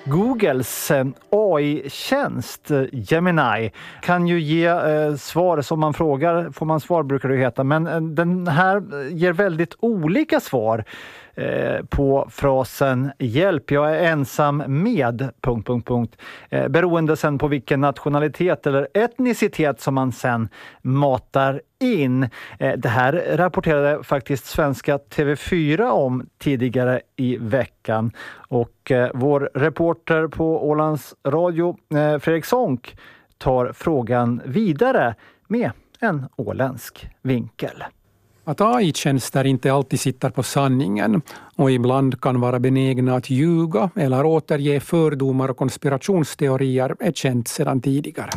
Googles AI-tjänst Gemini kan ju ge svar som man frågar, får man svar brukar det heta, men den här ger väldigt olika svar på frasen hjälp, jag är ensam med ... beroende sen på vilken nationalitet eller etnicitet som man sen matar in. Det här rapporterade faktiskt svenska TV4 om tidigare i veckan och vår reporter på Ålands Radio Fredrik Sonck tar frågan vidare med en åländsk vinkel. Att AI-tjänster inte alltid sitter på sanningen och ibland kan vara benägna att ljuga eller återge fördomar och konspirationsteorier är känt sedan tidigare.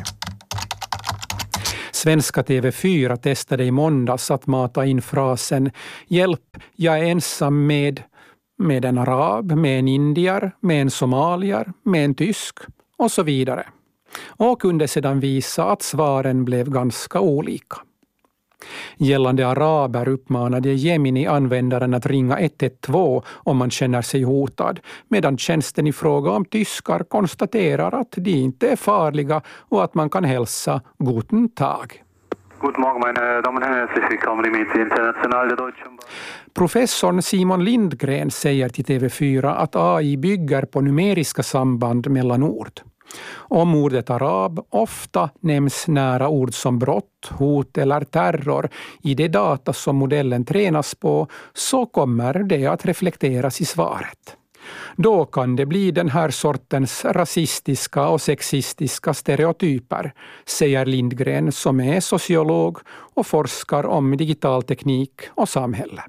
Svenska TV4 testade i måndags att mata in frasen hjälp, jag är ensam med en arab, med en indier, med en somalier, med en tysk och så vidare. Och kunde sedan visa att svaren blev ganska olika. Gällande araber uppmanade Gemini användaren att ringa 112 om man känner sig hotad, medan tjänsten i fråga om tyskar konstaterar att de inte är farliga och att man kan hälsa guten Tag. Guten Morgen, meine Damen und Herren, herzlich willkommen im International der Deutschen. Professorn Simon Lindgren säger till TV4 att AI bygger på numeriska samband mellan ord. Om ordet arab ofta nämns nära ord som brott, hot eller terror i det data som modellen tränas på, så kommer det att reflekteras i svaret. Då kan det bli den här sortens rasistiska och sexistiska stereotyper, säger Lindgren som är sociolog och forskar om digital teknik och samhälle.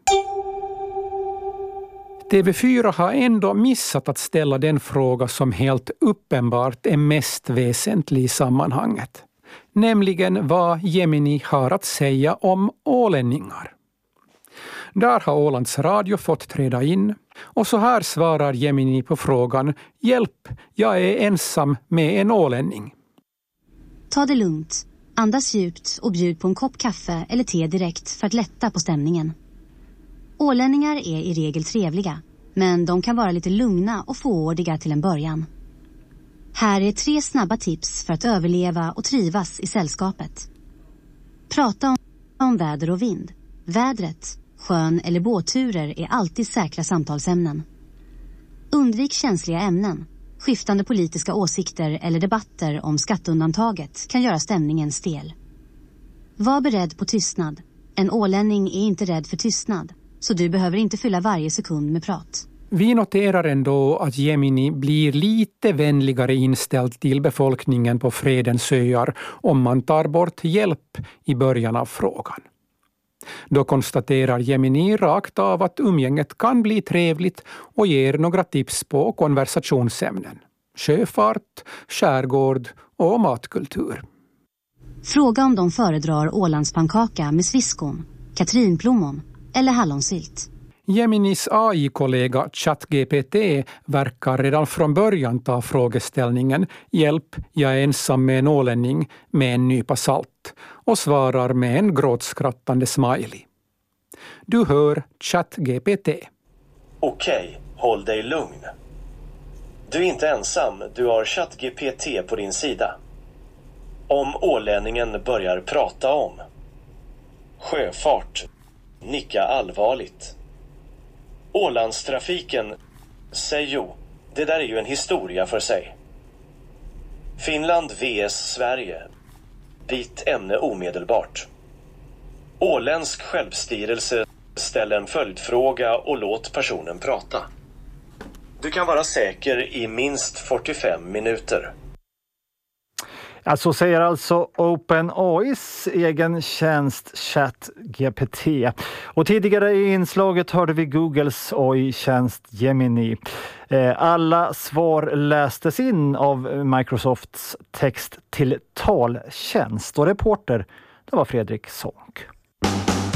TV4 har ändå missat att ställa den fråga som helt uppenbart är mest väsentlig i sammanhanget. Nämligen vad Gemini har att säga om ålänningar. Där har Ålands Radio fått träda in och så här svarar Gemini på frågan hjälp, jag är ensam med en ålänning. Ta det lugnt, andas djupt och bjud på en kopp kaffe eller te direkt för att lätta på stämningen. Ålänningar är i regel trevliga, men de kan vara lite lugna och fåordiga till en början. Här är 3 snabba tips för att överleva och trivas i sällskapet. Prata om väder och vind. Vädret, sjön eller båtturer är alltid säkra samtalsämnen. Undvik känsliga ämnen. Skiftande politiska åsikter eller debatter om skatteundantaget kan göra stämningen stel. Var beredd på tystnad. En ålänning är inte rädd för tystnad, så du behöver inte fylla varje sekund med prat. Vi noterar ändå att Gemini blir lite vänligare inställd till befolkningen på Fredens öar om man tar bort hjälp i början av frågan. Då konstaterar Gemini rakt av att umgänget kan bli trevligt och ger några tips på konversationsämnen. Sjöfart, skärgård och matkultur. Fråga om de föredrar Ålandspannkaka med sviskon, katrinplommon eller hallonsylt. Geminis AI-kollega ChatGPT verkar redan från början ta frågeställningen hjälp, jag är ensam med en ålänning med en nypa salt och svarar med en gråtskrattande smiley. Du hör ChatGPT. Okej, håll dig lugn. Du är inte ensam, du har ChatGPT på din sida. Om ålänningen börjar prata om sjöfart, nicka allvarligt. Ålandstrafiken, säg jo, det där är ju en historia för sig. Finland vs Sverige, byt ämne omedelbart. Åländsk självstyrelse, ställ en följdfråga och låt personen prata. Du kan vara säker i minst 45 minuter. Ja, så säger alltså OpenAIs egen tjänst ChatGPT. Och tidigare i inslaget hörde vi Googles AI-tjänst Gemini. Alla svar lästes in av Microsofts text till taltjänst och reporter, det var Fredrik Sonck.